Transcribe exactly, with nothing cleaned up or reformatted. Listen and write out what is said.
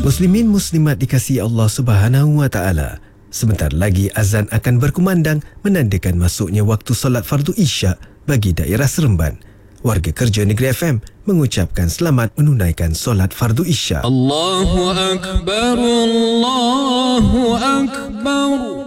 Muslimin muslimat dikasihi Allah Subhanahu wa taala. Sebentar lagi azan akan berkumandang menandakan masuknya waktu solat fardu Isyak bagi daerah Seremban. Warga kerja Negeri F M mengucapkan selamat menunaikan solat fardu Isyak. Allahu Akbar, Allahu Akbar.